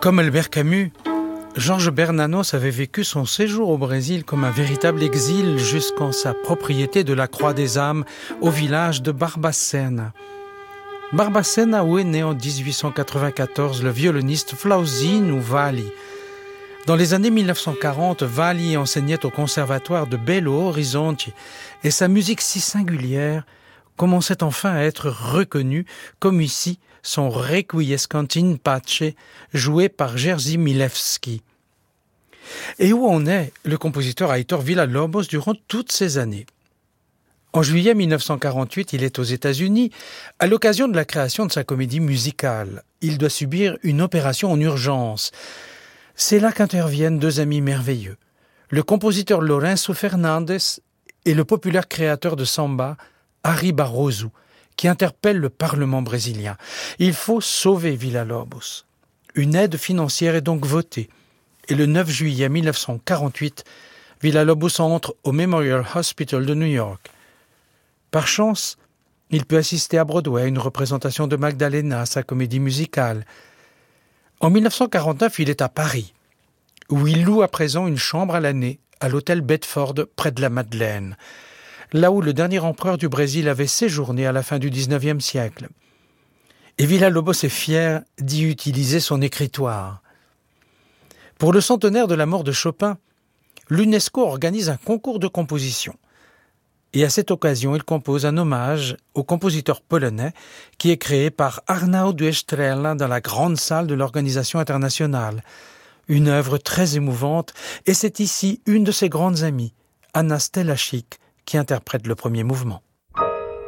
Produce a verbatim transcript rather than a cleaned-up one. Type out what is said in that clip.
Comme Albert Camus, Georges Bernanos avait vécu son séjour au Brésil comme un véritable exil jusqu'en sa propriété de la Croix des Âmes au village de Barbacena. Barbacena où est né en dix-huit cent quatre-vingt-quatorze le violoniste Flauzino Valli. Dans les années mille neuf cent quarante, Valli enseignait au conservatoire de Belo Horizonte et sa musique si singulière commençait enfin à être reconnue, comme ici son Requiescant in Pace, joué par Jerzy Milewski. Et où en est le compositeur Aitor Villa-Lobos durant toutes ces années? En juillet mille neuf cent quarante-huit, il est aux États-Unis. À l'occasion de la création de sa comédie musicale, il doit subir une opération en urgence. C'est là qu'interviennent deux amis merveilleux, le compositeur Lourenço Fernandes et le populaire créateur de samba, Harry Barroso, qui interpelle le Parlement brésilien. Il faut sauver Villa-Lobos. Une aide financière est donc votée. Et le neuf juillet mille neuf cent quarante-huit, Villa-Lobos entre au Memorial Hospital de New York. Par chance, il peut assister à Broadway à une représentation de Magdalena, sa comédie musicale. En mille neuf cent quarante-neuf, il est à Paris, où il loue à présent une chambre à l'année à l'hôtel Bedford près de la Madeleine, là où le dernier empereur du Brésil avait séjourné à la fin du dix-neuvième siècle. Et Villa-Lobos est fier d'y utiliser son écritoire. Pour le centenaire de la mort de Chopin, l'UNESCO organise un concours de composition. Et à cette occasion, il compose un hommage au compositeur polonais qui est créé par Arnaud Duestrella dans la grande salle de l'organisation internationale. Une œuvre très émouvante, et c'est ici une de ses grandes amies, Anna Stelaschik, qui interprète le premier mouvement.